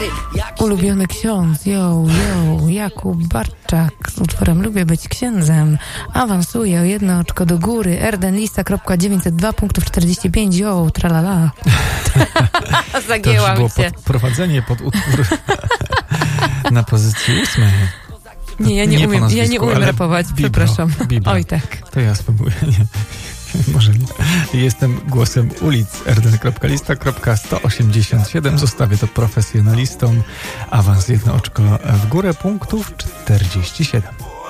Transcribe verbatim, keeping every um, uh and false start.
Ulubiony ksiądz, yo, yo, Jakub Barczak z utworem Lubię być księdzem awansuje o jedno oczko do góry. Erdenlista kropka dziewięćset dwa punktów czterdzieści pięć, yo, tralala. Zagięłam to już było się. Podprowadzenie pod utwór na pozycji ósmej. Nie, ja nie, nie umiem, ja nie umiem rapować, Biblo, przepraszam. Biblo. Oj tak. To ja spróbuję. Nie. Może nie. Jestem głosem ulic. erden.lista sto osiemdziesiąt siedem. Zostawię to profesjonalistom. Awans jedno oczko w górę, punktów czterdzieści siedem.